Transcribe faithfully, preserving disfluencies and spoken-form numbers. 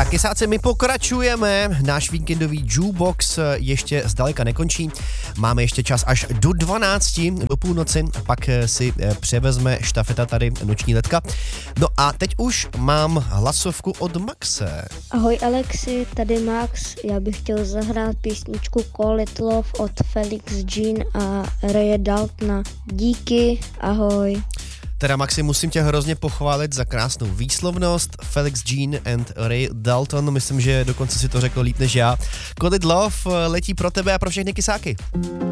Tak kysáci, my pokračujeme, náš víkendový jukebox ještě zdaleka nekončí, máme ještě čas až do dvanácti, do půlnoci, pak si převezme štafeta tady noční letka. No a teď už mám hlasovku od Maxe. Ahoj Alexi, tady Max, já bych chtěl zahrát písničku Call It Love od Felix Jean a Raye Daltona. Díky, ahoj. Teda Maxi, musím tě hrozně pochválit za krásnou výslovnost. Felix Jean and Raye Dalton, myslím, že dokonce si to řekl líp než já. Call It Love letí pro tebe a pro všechny kysáky.